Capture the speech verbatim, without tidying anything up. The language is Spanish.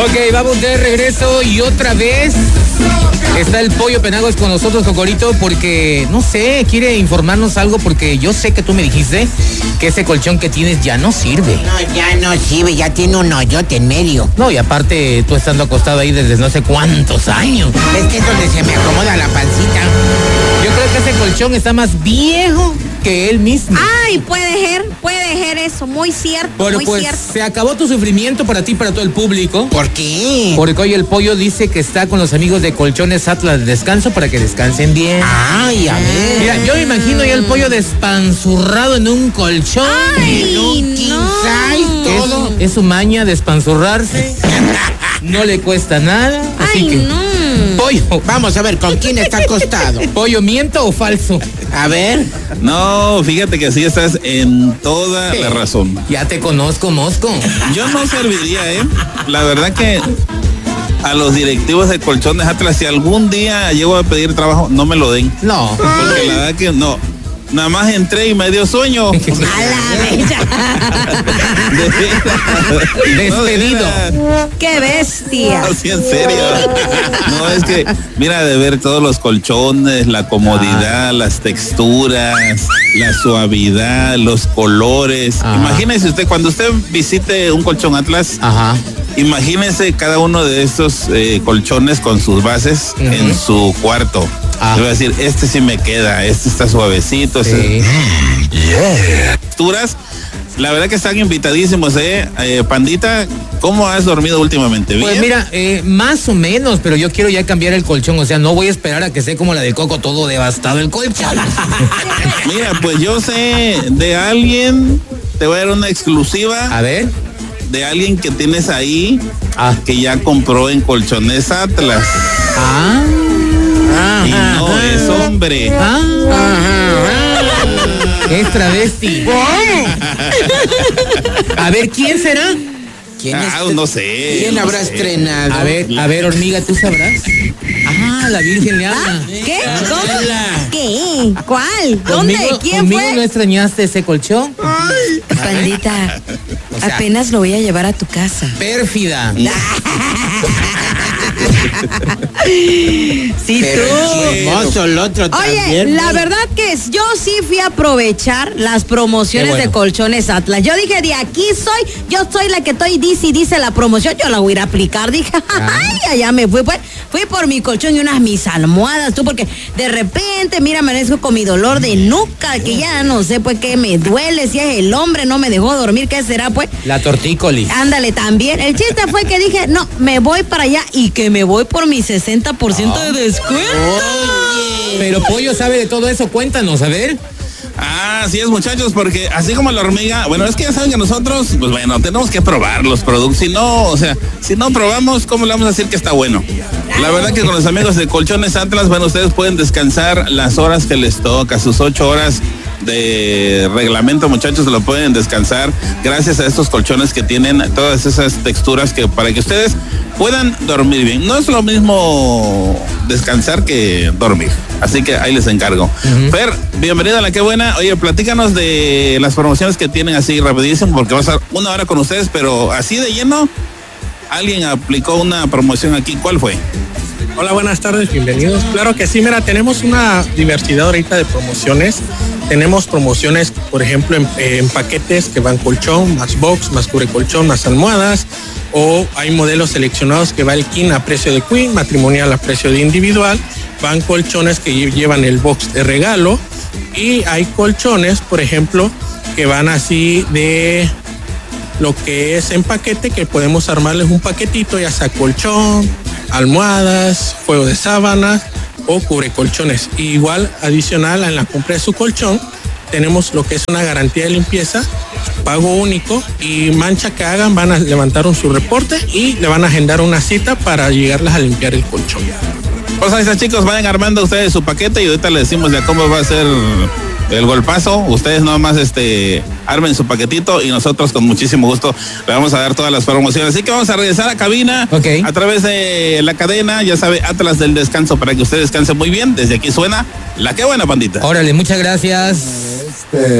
Ok, vamos de regreso y otra vez está el Pollo Penagos con nosotros, Cocorito, porque, no sé, quiere informarnos algo, porque yo sé que tú me dijiste que ese colchón que tienes ya no sirve. No, ya no sirve, ya tiene un hoyote en medio. No, y aparte tú estando acostado ahí desde no sé cuántos años. Es que es donde se me acomoda la pancita. Yo creo que ese colchón está más viejo que él mismo. Ay, puede ser, puede ser eso, muy cierto, Pero muy pues cierto. se acabó tu sufrimiento para ti, para todo el público. ¿Por qué? Porque hoy el Pollo dice que está con los amigos de Colchones Atlas de descanso para que descansen bien. Ay, a ver. Mira, yo me imagino ya el Pollo despanzurrado en un colchón. Ay, En un king no. size, todo. Es, es su maña despanzurrarse. No le cuesta nada. Así Ay, que, no. Pollo, Vamos a ver, ¿con quién está acostado? Pollo, ¿miento o falso? A ver. No, fíjate que sí estás en toda la razón. Ya te conozco, Mosco. Yo no serviría, ¿eh? La verdad que a los directivos de Colchones Atlas, si algún día llego a pedir trabajo, no me lo den. No. Porque la verdad que no. Nada más entré y me dio sueño. A la bella. Despedido. Qué bestia. No, sí, en serio. No, es que, mira, de ver todos los colchones, la comodidad, Ah. las texturas, la suavidad, los colores. Ajá. Imagínese usted, cuando usted visite un colchón Atlas, Ajá. imagínese cada uno de estos eh, colchones con sus bases Ujú. en su cuarto. Ah. Le voy a decir, este sí me queda, este está suavecito. Este... Sí. Texturas, la verdad que están invitadísimos, ¿eh? eh Pandita, ¿cómo has dormido últimamente? ¿Bien? Pues mira, eh, más o menos, pero yo quiero ya cambiar el colchón, o sea, no voy a esperar a que sea como la de Coco, todo devastado el colchón. Mira, pues yo sé de alguien, te voy a dar una exclusiva, A ver. de alguien que tienes ahí, Ah. que ya compró en Colchones Atlas. Ah. Y no es hombre. Ah. Es travesti. A ver, ¿quién será? ¿Quién, Ah, es- no sé. ¿Quién no habrá sé. estrenado? A ver, a ver, hormiga, ¿tú sabrás? Ah, la Virgen le habla. ¿Qué? ¿Cómo? ¿Qué? ¿Cuál? ¿Dónde? ¿Conmigo- ¿Quién conmigo fue? no extrañaste ese colchón? Pandita, O sea- apenas lo voy a llevar a tu casa. Pérfida. Sí, Pero tú. chismoso el otro Oye, también. la ¿no? verdad que es- yo sí fui a aprovechar las promociones Qué bueno. de Colchones Atlas. Yo dije, de aquí soy, yo soy la que estoy, dice y dice la promoción, yo la voy a ir a aplicar. Dije, ay, allá me fui, pues, fui por mi colchón y unas mis almohadas, tú, porque de repente, mira, amanezco con mi dolor de nuca, que ya no sé, pues, qué me duele, si es el hombre, no me dejó dormir, ¿qué será, pues? La tortícoli. Ándale, también. El chiste fue que dije, no, me voy para allá y que me voy por mi sesenta por ciento de descuento. Pero Pollo sabe de todo eso, cuéntanos, a ver. Ah, así es, muchachos, porque así como la hormiga, bueno, es que ya saben que nosotros, pues bueno, tenemos que probar los productos. Si no, o sea, si no probamos, ¿cómo le vamos a decir que está bueno? La verdad que con los amigos de Colchones Atlas, bueno, ustedes pueden descansar las horas que les toca, sus ocho horas de reglamento, muchachos, lo pueden descansar gracias a estos colchones que tienen todas esas texturas que para que ustedes puedan dormir bien. No es lo mismo descansar que dormir, así que ahí les encargo. Ujú. Fer, bienvenida a La Qué Buena. Oye, platícanos de las promociones que tienen así rapidísimo, porque va a estar una hora con ustedes, pero así de lleno, alguien aplicó una promoción aquí. ¿Cuál fue? Hola, buenas tardes, bienvenidos. Claro que sí, mira, tenemos una diversidad ahorita de promociones. Tenemos promociones, por ejemplo, en, en paquetes que van colchón, más box, más cubre colchón, más almohadas. O hay modelos seleccionados que va el king a precio de queen, matrimonial a precio de individual. Van colchones que lle- llevan el box de regalo. Y hay colchones, por ejemplo, que van así de lo que es en paquete, que podemos armarles un paquetito, ya sea colchón, almohadas, juego de sábanas o cubre colchones. Y igual, adicional, en la compra de su colchón, tenemos lo que es una garantía de limpieza, pago único, y mancha que hagan van a levantar un su reporte y le van a agendar una cita para llegarles a limpiar el colchón. Pues ahí está, chicos, vayan armando ustedes su paquete y ahorita les decimos ya cómo va a ser el golpazo. Ustedes nomás este, armen su paquetito y nosotros con muchísimo gusto le vamos a dar todas las promociones. Así que vamos a regresar a cabina Ok. a través de la cadena, ya sabe, Atlas del Descanso, para que usted descanse muy bien. Desde aquí suena La Qué Buena, Pandita. Órale, muchas gracias. Este...